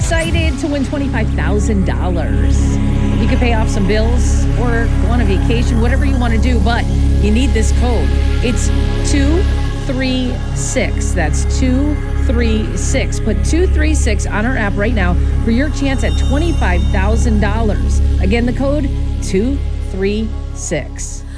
excited to win $25,000. You can pay off some bills or go on a vacation, whatever you want to do, but you need this code. It's 236. That's 236. Put 236 on our app right now for your chance at $25,000. Again, the code 236.